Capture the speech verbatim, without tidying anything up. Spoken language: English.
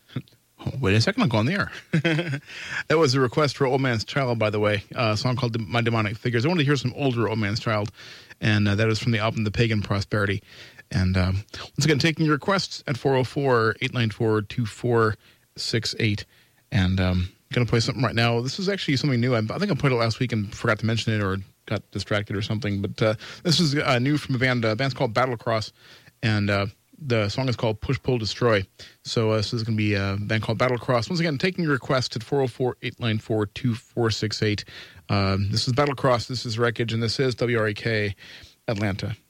Oh, wait a second, I'll go on the air. That was a request for Old Man's Child, by the way, a song called My Demonic Figures. I wanted to hear some older Old Man's Child, and uh, that is from the album The Pagan Prosperity. And um, once again, taking your requests at four oh four, eight nine four, two four six eight. And um, going to play something right now. This is actually something new. I, I think I played it last week and forgot to mention it or got distracted or something. But uh, this is uh, new from a band. Uh, band's called Battlecross, and uh, the song is called Push, Pull, Destroy. So uh, this is going to be a band called Battlecross. Once again, taking your request at four oh four, eight nine four, two four six eight. Um, this is Battlecross, this is Wreckage, and this is W R A K Atlanta.